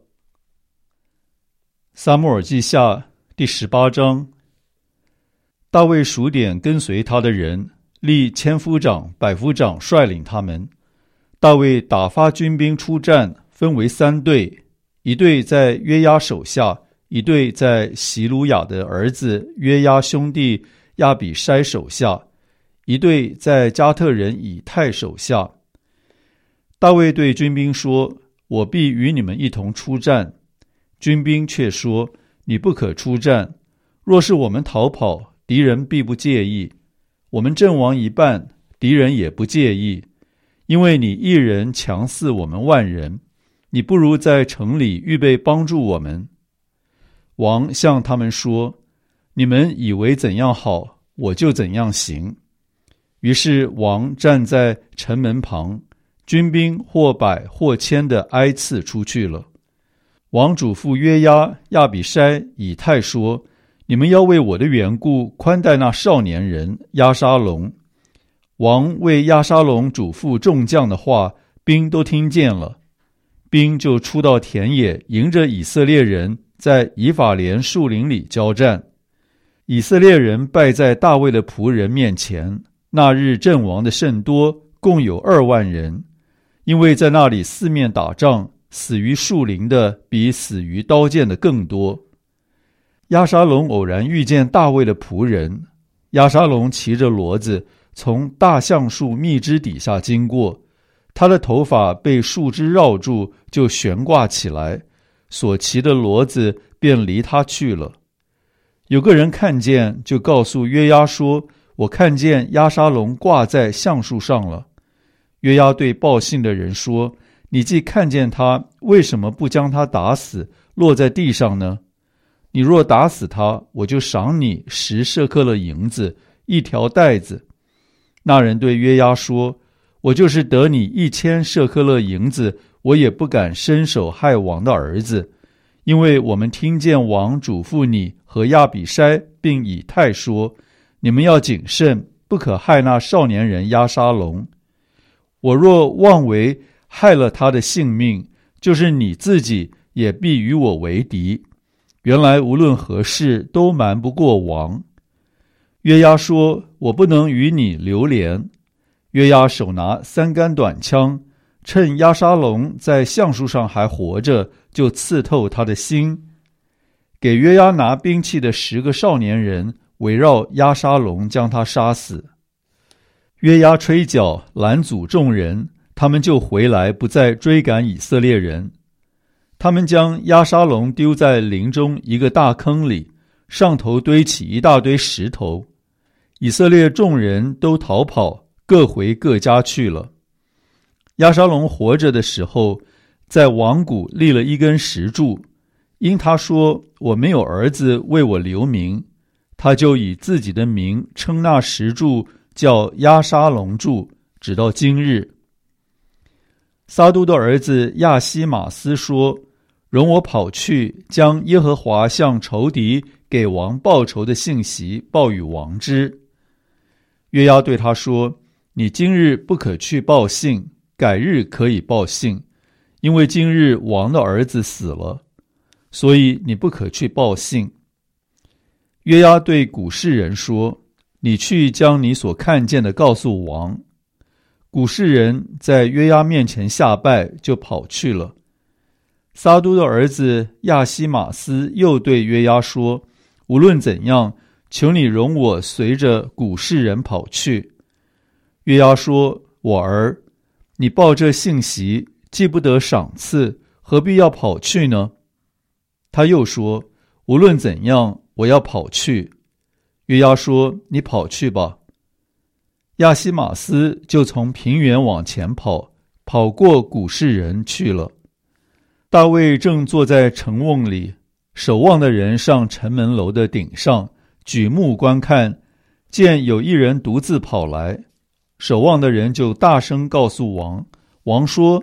Speaker 1: 撒母耳记下第十八章。大卫数点跟随他的人，立千夫长、百夫长率领他们。大卫打发军兵出战，分为三队，一队在约押手下，一队在席鲁雅的儿子约押兄弟亚比筛手下，一队在加特人以太手下。大卫对军兵说，我必与你们一同出战。军兵却说，你不可出战，若是我们逃跑，敌人必不介意，我们阵亡一半，敌人也不介意，因为你一人强似我们万人，你不如在城里预备帮助我们。王向他们说，你们以为怎样好，我就怎样行。于是王站在城门旁，军兵或百或千的挨次出去了。王嘱咐约押、亚比筛、以太说，你们要为我的缘故宽待那少年人押沙龙。王为押沙龙嘱咐众将的话，兵都听见了。兵就出到田野，迎着以色列人在以法莲树林里交战。以色列人败在大卫的仆人面前，那日阵亡的甚多，共有二万人。因为在那里四面打仗，死于树林的比死于刀剑的更多。押沙龙偶然遇见大卫的仆人，押沙龙骑着骡子从大橡树密枝底下经过，他的头发被树枝绕住，就悬挂起来，所骑的骡子便离他去了。有个人看见，就告诉约押说，我看见押沙龙挂在橡树上了。约押对报信的人说，你既看见他，为什么不将他打死，落在地上呢？你若打死他，我就赏你十舍客勒银子，一条带子。那人对约押说，我就是得你一千舍客勒银子，我也不敢伸手害王的儿子，因为我们听见王嘱咐你和亚比筛并以太说，你们要谨慎，不可害那少年人押沙龙。我若妄为害了他的性命，就是你自己也必与我为敌。原来无论何事都瞒不过王。约押说，我不能与你流连。约押手拿三杆短枪，趁押沙龙在橡树上还活着，就刺透他的心。给约押拿兵器的十个少年人围绕押沙龙，将他杀死。约押吹角拦阻众人，他们就回来，不再追赶以色列人。他们将押沙龙丢在林中一个大坑里，上头堆起一大堆石头。以色列众人都逃跑，各回各家去了。押沙龙活着的时候，在王谷立了一根石柱，因他说，我没有儿子为我留名，他就以自己的名称那石柱叫押沙龙柱，直到今日。撒督的儿子亚西马斯说，容我跑去，将耶和华向仇敌给王报仇的信息报与王知。约押对他说，你今日不可去报信，改日可以报信，因为今日王的儿子死了，所以你不可去报信。约押对古示人说，你去将你所看见的告诉王。古示人在约押面前下拜，就跑去了。撒督的儿子亚西马斯又对约押说，无论怎样，求你容我随着古示人跑去。约押说，我儿，你报这信息，既不得赏赐，何必要跑去呢？他又说，无论怎样，我要跑去。约押说，你跑去吧。亚西马斯就从平原往前跑，跑过古示人去了。大卫正坐在城瓮里，守望的人上城门楼的顶上，举目观看，见有一人独自跑来。守望的人就大声告诉王，王说，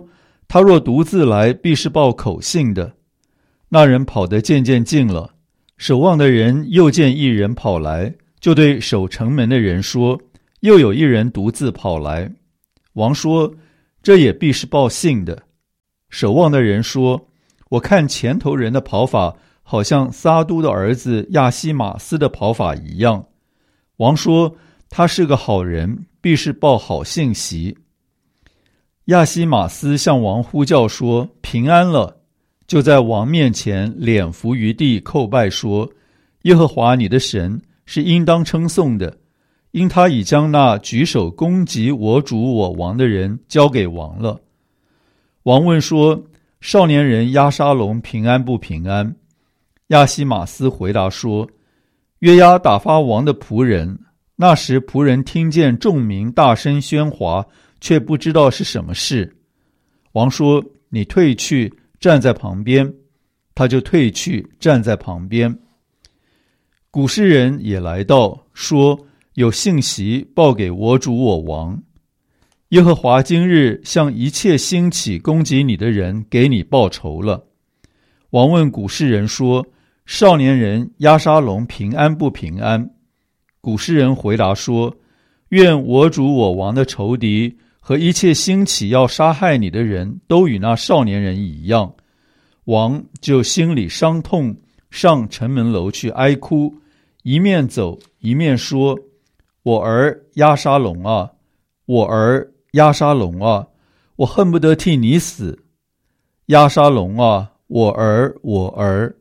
Speaker 1: 他若独自来，必是报口信的。那人跑得渐渐近了，守望的人又见一人跑来，就对守城门的人说，又有一人独自跑来。王说，这也必是报信的。守望的人说，我看前头人的跑法好像撒都的儿子亚西马斯的跑法一样。王说，他是个好人，必是报好信息。亚西马斯向王呼叫说，平安了，就在王面前脸伏于地叩拜说，耶和华你的神是应当称颂的，因他已将那举手攻击我主我王的人交给王了。王问说，少年人押沙龙平安不平安？亚西马斯回答说，约押打发王的仆人，那时仆人听见众民大声喧哗，却不知道是什么事。王说，你退去站在旁边。他就退去站在旁边。古诗人也来到，说，有信息报给我主我王，耶和华今日向一切兴起攻击你的人给你报仇了。王问古诗人说，少年人押沙龙平安不平安？古诗人回答说，愿我主我王的仇敌和一切兴起要杀害你的人都与那少年人一样。王就心里伤痛，上城门楼去哀哭，一面走一面说，我儿押沙龙啊，我儿押沙龙啊，我恨不得替你死。押沙龙啊，我儿我儿。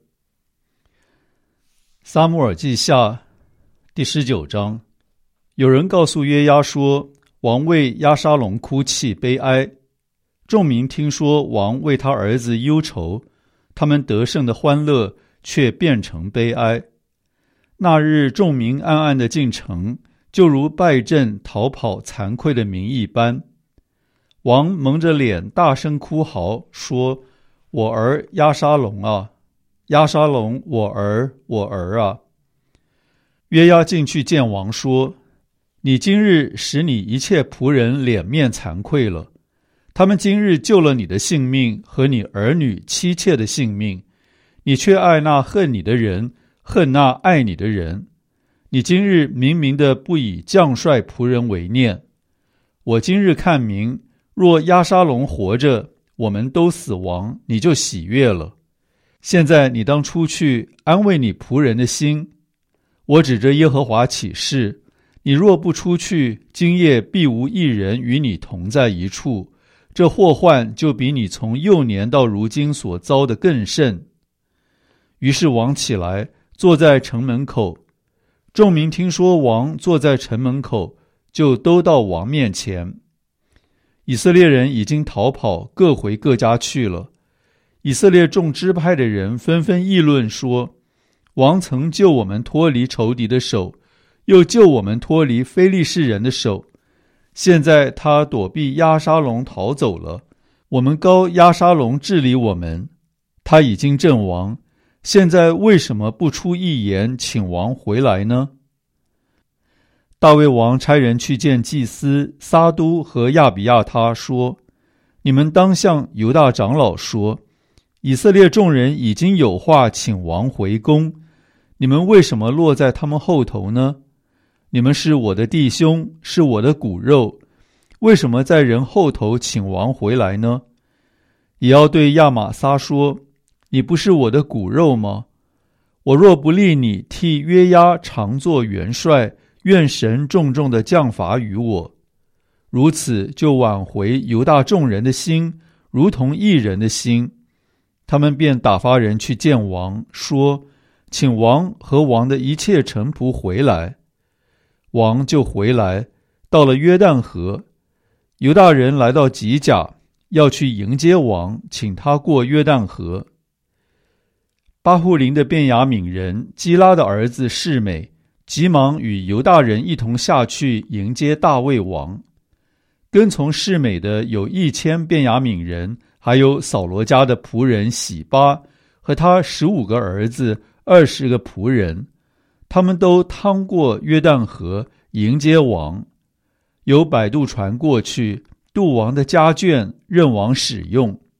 Speaker 1: 撒母耳记下第十九章。有人告诉约押说，王为押沙龙哭泣悲哀。众民听说王为他儿子忧愁，他们得胜的欢乐却变成悲哀。那日众民暗暗地进城，就如败阵逃跑惭愧的民一般。王蒙着脸大声哭嚎，说，我儿押沙龙啊，押沙龙，我儿我儿啊。约押进去见王说，你今日使你一切仆人脸面惭愧了，他们今日救了你的性命和你儿女妻妾的性命，你却爱那恨你的人，恨那爱你的人。你今日明明的不以将帅仆人为念。我今日看明，若押沙龙活着，我们都死亡，你就喜悦了。现在你当出去安慰你仆人的心。我指着耶和华起誓，你若不出去，今夜必无一人与你同在一处，这祸患就比你从幼年到如今所遭的更甚。于是王起来，坐在城门口。众民听说王坐在城门口，就都到王面前。以色列人已经逃跑，各回各家去了。以色列众支派的人纷纷议论说，王曾救我们脱离仇敌的手，又救我们脱离非利士人的手。现在他躲避押沙龙逃走了，我们膏押沙龙治理我们。他已经阵亡，现在为什么不出一言请王回来呢？大卫王差人去见祭司撒都和亚比亚他说，你们当向犹大长老说，以色列众人已经有话请王回宫，你们为什么落在他们后头呢？你们是我的弟兄，是我的骨肉，为什么在人后头请王回来呢？也要对亚玛撒说，你不是我的骨肉吗？我若不立你替约押常作元帅，愿神重重的降罚于我。如此就挽回犹大众人的心，如同一人的心。他们便打发人去见王，说，请王和王的一切臣仆回来。王就回来，到了约旦河。犹大人来到吉甲，要去迎接王，请他过约旦河。巴户林的便雅悯人基拉的儿子示每，急忙与犹大人一同下去迎接大卫王。跟从示每的有一千便雅悯人，还有扫罗家的仆人洗巴和他十五个儿子，二十个仆人，他们都趟过约旦河迎接王。有摆渡船过去，渡王的家眷任王使用。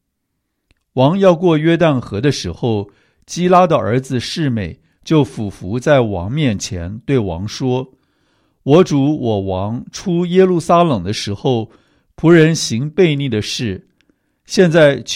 Speaker 1: 王要过约旦河的时候，基拉的儿子示每就俯伏在王面前，对王说：我主我王出耶路撒冷的时候，仆人行悖逆的事，现在